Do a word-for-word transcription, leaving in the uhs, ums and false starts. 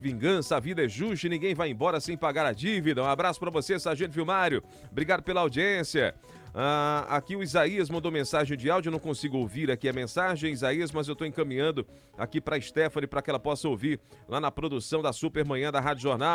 Vingança, a vida é justa e ninguém vai embora sem pagar a dívida. Um abraço pra você, Sargento Vilmário. Obrigado pela audiência. Ah, aqui o Isaías mandou mensagem de áudio, eu não consigo ouvir aqui a mensagem, Isaías, mas eu tô encaminhando aqui pra Stephanie para que ela possa ouvir lá na produção da Supermanhã da Rádio Jornal.